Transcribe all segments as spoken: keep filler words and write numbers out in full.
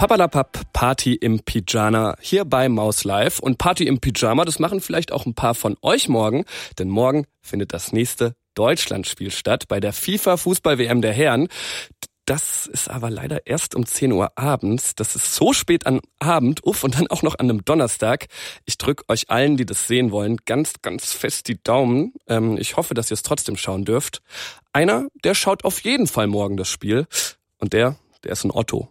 Papalapap, Party im Pyjama hier bei Maus Live. Und Party im Pyjama, das machen vielleicht auch ein paar von euch morgen, denn morgen findet das nächste Deutschlandspiel statt bei der FIFA-Fußball-W M der Herren. Das ist aber leider erst um zehn Uhr abends. Das ist so spät am Abend, uff, und dann auch noch an einem Donnerstag. Ich drücke euch allen, die das sehen wollen, ganz, ganz fest die Daumen. Ähm, ich hoffe, dass ihr es trotzdem schauen dürft. Einer, der schaut auf jeden Fall morgen das Spiel. Und der, der ist ein Otto.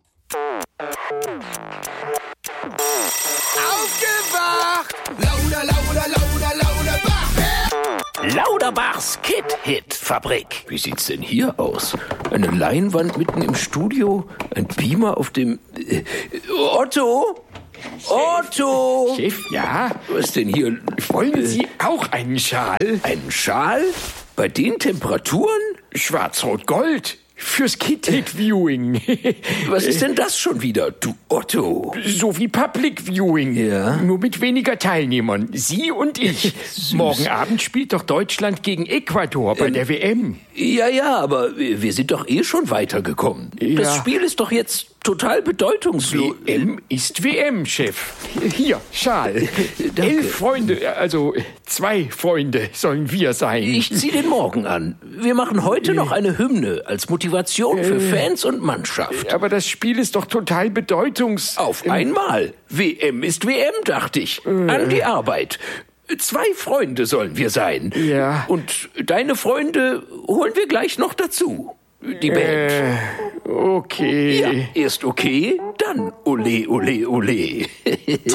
Aufgewacht! Lauter, lauter, lauter, lauter, Lauterbachs Kid-Hit-Fabrik. Wie sieht's denn hier aus? Eine Leinwand mitten im Studio? Ein Beamer auf dem... Äh, Otto? Otto! Chef, ja? Was ist denn hier? Wollen Sie auch einen Schal? Einen Schal? Bei den Temperaturen? Schwarz-Rot-Gold. Fürs Kid-Hit-Viewing. Was ist denn das schon wieder, du Otto? So wie Public Viewing. Ja. Nur mit weniger Teilnehmern. Sie und ich. Morgen Abend spielt doch Deutschland gegen Ecuador bei ähm, der W M. Ja, ja, aber wir sind doch eh schon weitergekommen. Ja. Das Spiel ist doch jetzt total bedeutungslos. W M ist W M, Chef. Hier, Schal. Elf Freunde, also zwei Freunde sollen wir sein. Ich zieh den morgen an. Wir machen heute noch eine Hymne als Motivation für Fans und Mannschaft. Aber das Spiel ist doch total bedeutungs... Auf einmal. W M ist W M, dachte ich. An die Arbeit. Zwei Freunde sollen wir sein. Ja. Und deine Freunde holen wir gleich noch dazu. Die Band. Äh, okay. Ja, erst okay, dann ole, ole, ole.